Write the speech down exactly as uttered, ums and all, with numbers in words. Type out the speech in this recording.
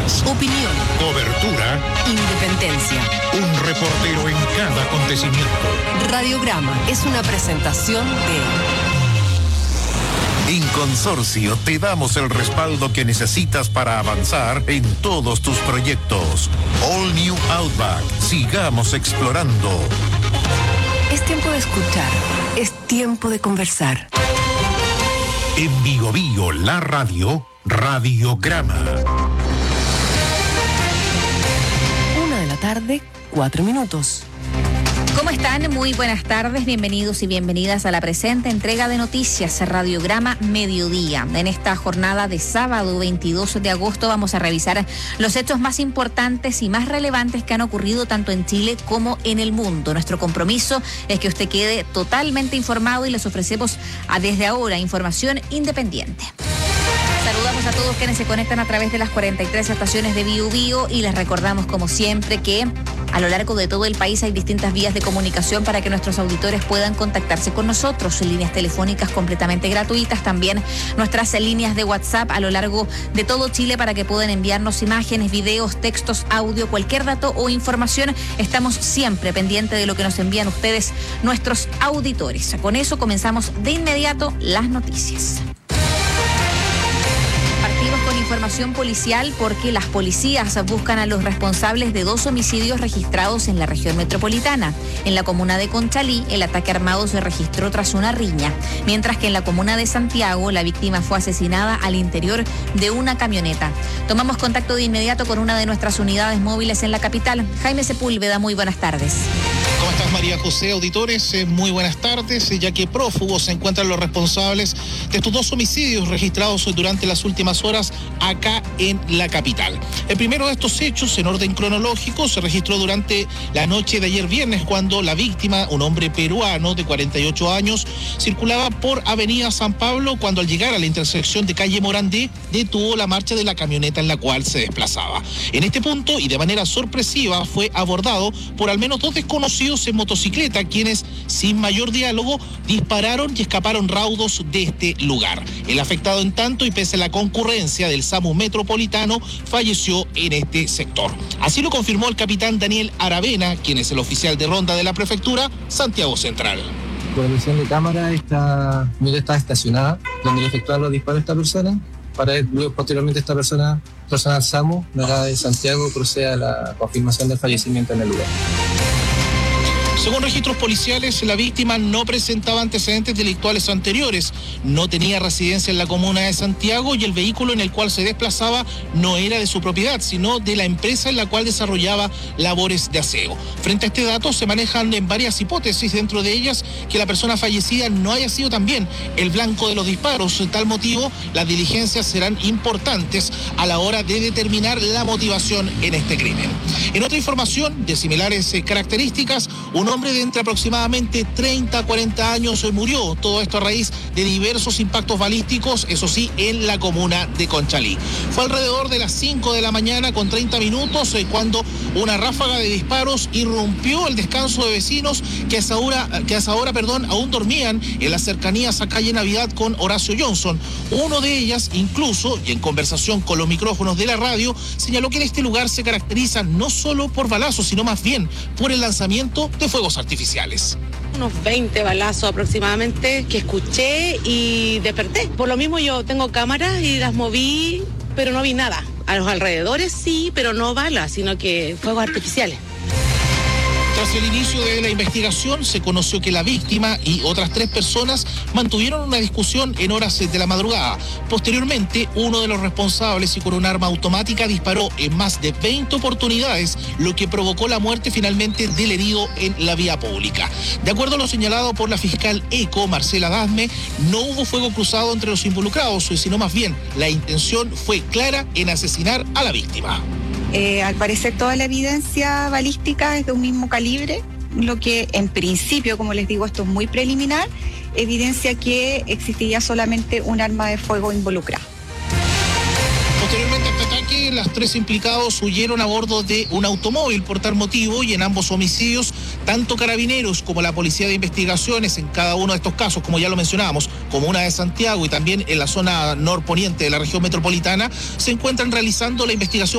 Noticias. Opinión. Cobertura. Independencia. Un reportero en cada acontecimiento. Radiograma es una presentación de... En Consorcio te damos el respaldo que necesitas para avanzar en todos tus proyectos. All New Outback. Sigamos explorando. Es tiempo de escuchar. Es tiempo de conversar. En Bio Bio, la radio, Radiograma. Una de la tarde, cuatro minutos. ¿Cómo están? Muy buenas tardes, bienvenidos y bienvenidas a la presente entrega de noticias Radiograma Mediodía. En esta jornada de sábado veintidós de agosto vamos a revisar los hechos más importantes y más relevantes que han ocurrido tanto en Chile como en el mundo. Nuestro compromiso es que usted quede totalmente informado y les ofrecemos a desde ahora información independiente. Saludamos a todos quienes se conectan a través de las cuarenta y tres estaciones de Bio Bio y les recordamos como siempre que a lo largo de todo el país hay distintas vías de comunicación para que nuestros auditores puedan contactarse con nosotros, líneas telefónicas completamente gratuitas, también nuestras líneas de WhatsApp a lo largo de todo Chile para que puedan enviarnos imágenes, videos, textos, audio, cualquier dato o información. Estamos siempre pendientes de lo que nos envían ustedes, nuestros auditores. Con eso comenzamos de inmediato las noticias. Con información policial porque las policías buscan a los responsables de dos homicidios registrados en la región metropolitana. En la comuna de Conchalí, el ataque armado se registró tras una riña, mientras que en la comuna de Santiago, la víctima fue asesinada al interior de una camioneta. Tomamos contacto de inmediato con una de nuestras unidades móviles en la capital. Jaime Sepúlveda, muy buenas tardes. ¿Cómo estás, María José? Auditores, eh, muy buenas tardes, eh, ya que prófugos se encuentran los responsables de estos dos homicidios registrados durante las últimas horas acá en la capital. El primero de estos hechos, en orden cronológico, se registró durante la noche de ayer viernes, cuando la víctima, un hombre peruano de cuarenta y ocho años, circulaba por Avenida San Pablo cuando al llegar a la intersección de calle Morandé detuvo la marcha de la camioneta en la cual se desplazaba. En este punto, y de manera sorpresiva, fue abordado por al menos dos desconocidos en motocicleta, quienes, sin mayor diálogo, dispararon y escaparon raudos de este lugar. El afectado, en tanto, y pese a la concurrencia del SAMU metropolitano, falleció en este sector. Así lo confirmó el capitán Daniel Aravena, quien es el oficial de ronda de la prefectura Santiago Central. Por la visión de cámara, esta mira está estacionada donde le efectuaron los disparos a esta persona. Para luego, posteriormente, esta persona, personal SAMU, de Santiago, procede a la confirmación del fallecimiento en el lugar. Según registros policiales, la víctima no presentaba antecedentes delictuales anteriores, no tenía residencia en la comuna de Santiago y el vehículo en el cual se desplazaba no era de su propiedad, sino de la empresa en la cual desarrollaba labores de aseo. Frente a este dato se manejan en varias hipótesis, dentro de ellas que la persona fallecida no haya sido también el blanco de los disparos. De tal motivo, las diligencias serán importantes a la hora de determinar la motivación en este crimen. En otra información de similares características, un hombre de entre aproximadamente treinta a cuarenta años murió, todo esto a raíz de diversos impactos balísticos, eso sí, en la comuna de Conchalí. Fue alrededor de las cinco de la mañana con treinta minutos eh, cuando una ráfaga de disparos irrumpió el descanso de vecinos que a esa hora, que a esa hora perdón, aún dormían en las cercanías a calle Navidad con Horacio Johnson. Uno de ellas, incluso, y en conversación con los micrófonos de la radio, señaló que en este lugar se caracteriza no solo por balazos, sino más bien por el lanzamiento de fuegos artificiales. Unos veinte balazos aproximadamente que escuché y desperté. Por lo mismo yo tengo cámaras y las moví, pero no vi nada. A los alrededores sí, pero no balas, sino que fuegos artificiales. Tras el inicio de la investigación, se conoció que la víctima y otras tres personas mantuvieron una discusión en horas de la madrugada. Posteriormente, uno de los responsables y con un arma automática disparó en más de veinte oportunidades, lo que provocó la muerte finalmente del herido en la vía pública. De acuerdo a lo señalado por la fiscal ECO, Marcela Dasme, no hubo fuego cruzado entre los involucrados, sino más bien la intención fue clara en asesinar a la víctima. Eh, al parecer toda la evidencia balística es de un mismo calibre, lo que en principio, como les digo, esto es muy preliminar, evidencia que existiría solamente un arma de fuego involucrada. Posteriormente a este ataque, los tres implicados huyeron a bordo de un automóvil por tal motivo, y en ambos homicidios, tanto Carabineros como la Policía de Investigaciones, en cada uno de estos casos, como ya lo mencionábamos, comuna de Santiago y también en la zona norponiente de la región metropolitana, se encuentran realizando la investigación